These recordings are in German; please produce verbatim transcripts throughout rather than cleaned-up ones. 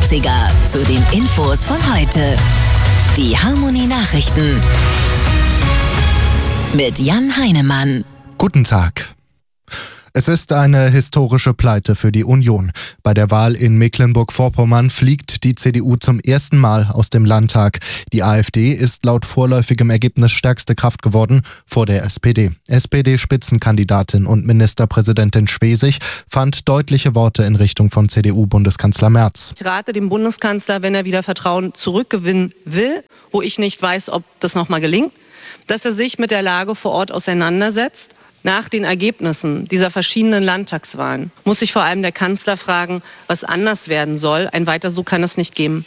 achtziger zu den Infos von heute. Die Harmonie-Nachrichten mit Jan Heinemann. Guten Tag. Es ist eine historische Pleite für die Union. Bei der Wahl in Mecklenburg-Vorpommern fliegt die C D U zum ersten Mal aus dem Landtag. Die AfD ist laut vorläufigem Ergebnis stärkste Kraft geworden vor der S P D. S P D-Spitzenkandidatin und Ministerpräsidentin Schwesig fand deutliche Worte in Richtung von C D U-Bundeskanzler Merz. Ich rate dem Bundeskanzler, wenn er wieder Vertrauen zurückgewinnen will, wo ich nicht weiß, ob das nochmal gelingt, dass er sich mit der Lage vor Ort auseinandersetzt. Nach den Ergebnissen dieser verschiedenen Landtagswahlen muss sich vor allem der Kanzler fragen, was anders werden soll. Ein Weiter so kann es nicht geben.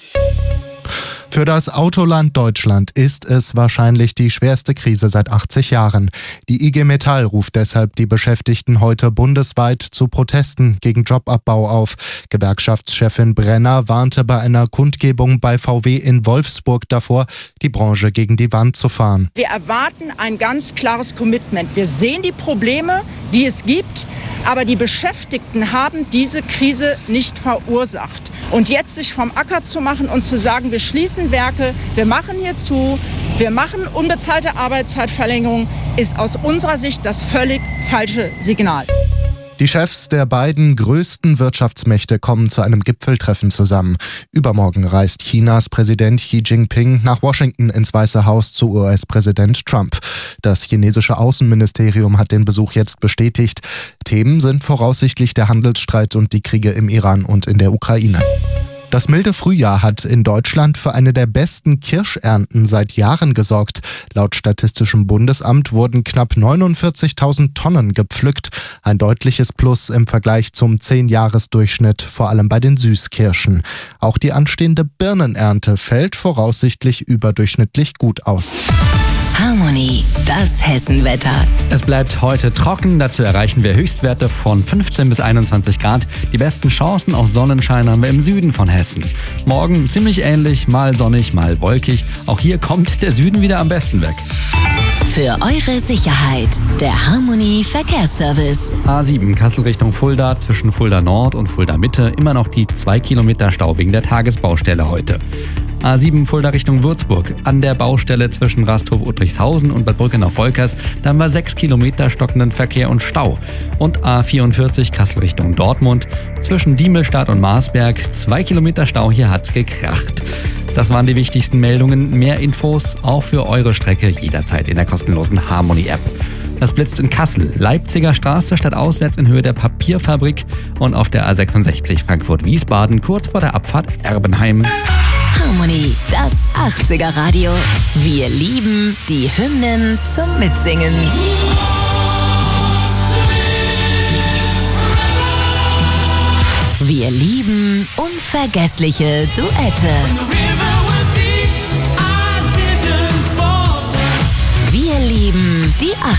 Für das Autoland Deutschland ist es wahrscheinlich die schwerste Krise seit achtzig Jahren. Die I G Metall ruft deshalb die Beschäftigten heute bundesweit zu Protesten gegen Jobabbau auf. Gewerkschaftschefin Brenner warnte bei einer Kundgebung bei V W in Wolfsburg davor, die Branche gegen die Wand zu fahren. Wir erwarten ein ganz klares Commitment. Wir sehen die Probleme, die es gibt, aber die Beschäftigten haben diese Krise nicht verursacht. Und jetzt sich vom Acker zu machen und zu sagen, wir schließen Werke, wir machen hier zu, wir machen unbezahlte Arbeitszeitverlängerung, ist aus unserer Sicht das völlig falsche Signal. Die Chefs der beiden größten Wirtschaftsmächte kommen zu einem Gipfeltreffen zusammen. Übermorgen reist Chinas Präsident Xi Jinping nach Washington ins Weiße Haus zu U S-Präsident Trump. Das chinesische Außenministerium hat den Besuch jetzt bestätigt. Themen sind voraussichtlich der Handelsstreit und die Kriege im Iran und in der Ukraine. Das milde Frühjahr hat in Deutschland für eine der besten Kirschernten seit Jahren gesorgt. Laut Statistischem Bundesamt wurden knapp neunundvierzigtausend Tonnen gepflückt. Ein deutliches Plus im Vergleich zum zehn-Jahres-Durchschnitt, vor allem bei den Süßkirschen. Auch die anstehende Birnenernte fällt voraussichtlich überdurchschnittlich gut aus. Harmonie, das Hessenwetter. Es bleibt heute trocken, dazu erreichen wir Höchstwerte von fünfzehn bis einundzwanzig Grad. Die besten Chancen auf Sonnenschein haben wir im Süden von Hessen. Morgen ziemlich ähnlich, mal sonnig, mal wolkig. Auch hier kommt der Süden wieder am besten weg. Für eure Sicherheit, der Harmonie Verkehrsservice. A sieben Kassel Richtung Fulda, zwischen Fulda Nord und Fulda Mitte immer noch die zwei Kilometer Stau wegen der Tagesbaustelle heute. A sieben Fulda Richtung Würzburg, an der Baustelle zwischen Rasthof-Uttrichshausen und Bad Brückenau-Volkers, da haben wir sechs Kilometer stockenden Verkehr und Stau. Und A vierundvierzig Kassel Richtung Dortmund, zwischen Diemelstadt und Marsberg, zwei Kilometer Stau, hier hat's gekracht. Das waren die wichtigsten Meldungen. Mehr Infos auch für eure Strecke jederzeit in der kostenlosen Harmonie-App. Das blitzt in Kassel, Leipziger Straße stadtauswärts in Höhe der Papierfabrik und auf der A sechsundsechzig Frankfurt-Wiesbaden kurz vor der Abfahrt Erbenheim. Harmonie, das achtziger Radio. Wir lieben die Hymnen zum Mitsingen. Wir lieben unvergessliche Duette.